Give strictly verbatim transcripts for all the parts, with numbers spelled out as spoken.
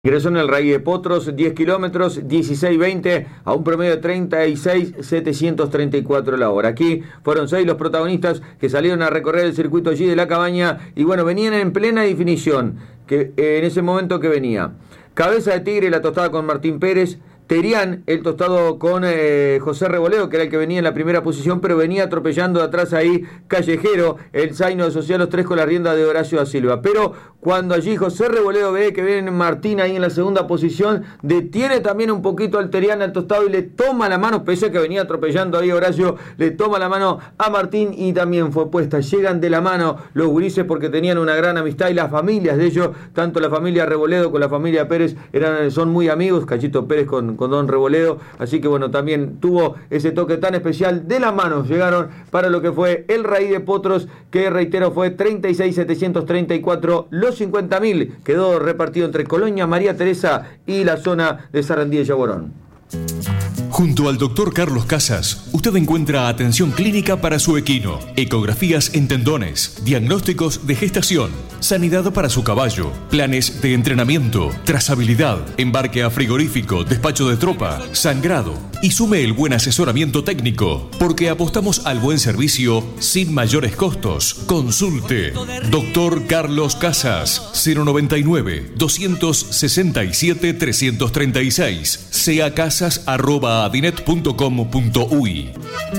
Ingresó en el Raíz de Potros, diez kilómetros, dieciséis veinte, a un promedio de treinta y seis mil setecientos treinta y cuatro la hora. Aquí fueron seis los protagonistas que salieron a recorrer el circuito allí de la Cabaña y bueno, venían en plena definición, que eh, en ese momento que venía. Cabeza de Tigre, la tostada con Martín Pérez. Terián, el tostado con eh, José Reboleo, que era el que venía en la primera posición, pero venía atropellando de atrás ahí Callejero, el zaino de Social Los Tres con la rienda de Horacio da Silva. Pero cuando allí José Reboleo ve que viene Martín ahí en la segunda posición, detiene también un poquito al Terián, al tostado, y le toma la mano, pese a que venía atropellando ahí Horacio, le toma la mano a Martín y también fue puesta. Llegan de la mano los gurises porque tenían una gran amistad y las familias de ellos, tanto la familia Reboledo con la familia Pérez, eran, son muy amigos, Cachito Pérez con con Don Reboledo, así que bueno, también tuvo ese toque tan especial. De la mano llegaron para lo que fue el Raíz de Potros, que reitero fue treinta y seis mil setecientos treinta y cuatro, los cincuenta mil quedó repartido entre Colonia, María Teresa y la zona de Sarandí y Yaborón. Junto al doctor Carlos Casas, usted encuentra atención clínica para su equino, ecografías en tendones, diagnósticos de gestación, sanidad para su caballo, planes de entrenamiento, trazabilidad, embarque a frigorífico, despacho de tropa, sangrado y sume el buen asesoramiento técnico, porque apostamos al buen servicio sin mayores costos. Consulte doctor Carlos Casas, cero noventa y nueve, doscientos sesenta y siete, trescientos treinta y seis, seacasas arroba adinet punto com punto uy.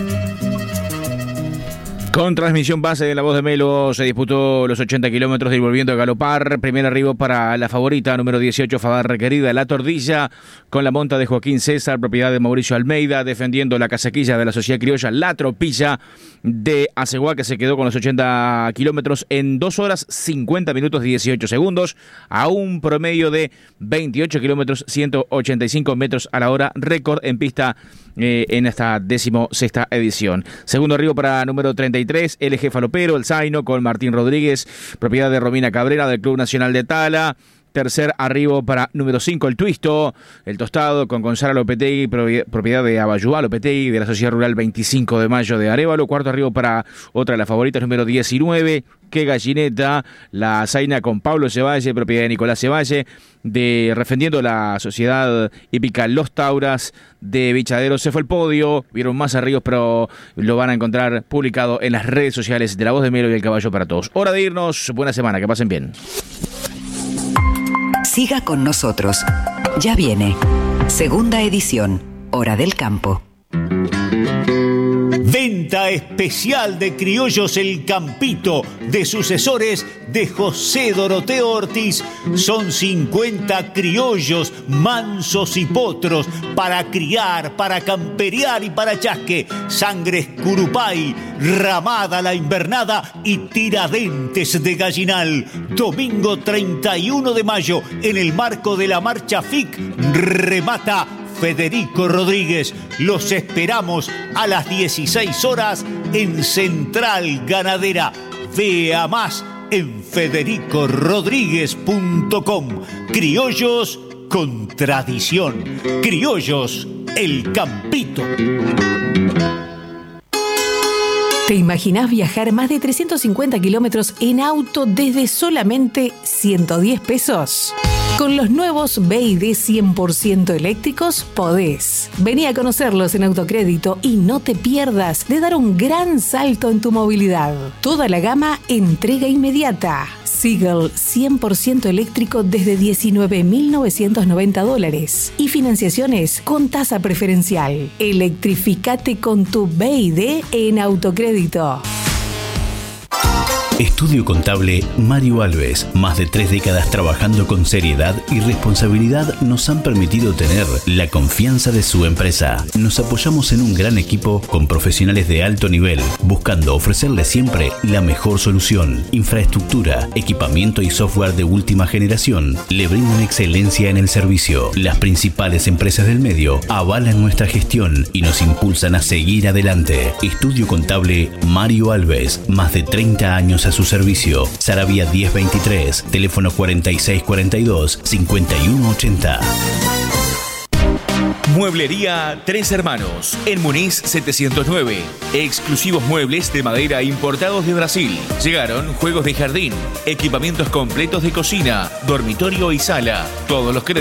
Con transmisión base de La Voz de Melo se disputó los ochenta kilómetros de ir volviendo a galopar. Primer arribo para la favorita, número dieciocho, Fadar Requerida, La Tordilla, con la monta de Joaquín César, propiedad de Mauricio Almeida, defendiendo la casaquilla de la Sociedad Criolla, La Tropilla de Aceguá, que se quedó con los ochenta kilómetros en dos horas, cincuenta minutos, dieciocho segundos, a un promedio de veintiocho kilómetros, ciento ochenta y cinco metros a la hora, récord en pista eh, en esta decimosexta edición. Segundo arribo para número treinta y tres, L G Falopero, el Zaino, con Martín Rodríguez, propiedad de Romina Cabrera, del Club Nacional de Tala. Tercer arribo para número cinco, el Twisto, el Tostado, con Gonzalo Lopetegui, propiedad de Abayuá Lopetegui, de la Sociedad Rural veinticinco de mayo de Arévalo. Cuarto arribo para otra de las favoritas, número diecinueve, Que Gallineta, la Zaina, con Pablo Cevalle, propiedad de Nicolás Cevalle, de defendiendo la Sociedad Hípica Los Tauras de Bichadero. Se fue el podio, vieron más arribos, pero lo van a encontrar publicado en las redes sociales de La Voz de Melo y El Caballo para Todos. Hora de irnos, buena semana, que pasen bien. Siga con nosotros. Ya viene. Segunda edición. Hora del Campo. Venta especial de Criollos El Campito, de sucesores de José Doroteo Ortiz. Son cincuenta criollos mansos y potros para criar, para camperear y para chasque. Sangres Curupay, ramada la invernada y tiradentes de gallinal. Domingo treinta y uno de mayo, en el marco de la marcha F I C, remata Federico Rodríguez. Los esperamos a las dieciséis horas en Central Ganadera. Vea más en federico rodríguez punto com. Criollos con tradición. Criollos El Campito. ¿Te imaginás viajar más de trescientos cincuenta kilómetros en auto desde solamente ciento diez pesos? Con los nuevos B y D cien por ciento eléctricos podés. Vení a conocerlos en Autocrédito y no te pierdas de dar un gran salto en tu movilidad. Toda la gama entrega inmediata. Seagull cien por ciento eléctrico desde diecinueve mil novecientos noventa dólares y financiaciones con tasa preferencial. Electrificate con tu B y D en Autocrédito. Estudio Contable Mario Alves. Más de tres décadas trabajando con seriedad y responsabilidad nos han permitido tener la confianza de su empresa. Nos apoyamos en un gran equipo con profesionales de alto nivel, buscando ofrecerle siempre la mejor solución. Infraestructura, equipamiento y software de última generación le brindan excelencia en el servicio. Las principales empresas del medio avalan nuestra gestión y nos impulsan a seguir adelante. Estudio Contable Mario Alves. Más de treinta años a su servicio. Saravia diez veintitrés, teléfono cuarenta y seis cuarenta y dos, cincuenta y uno ochenta. Mueblería Tres Hermanos, en Muniz setecientos nueve. Exclusivos muebles de madera importados de Brasil. Llegaron juegos de jardín, equipamientos completos de cocina, dormitorio y sala. Todos los créditos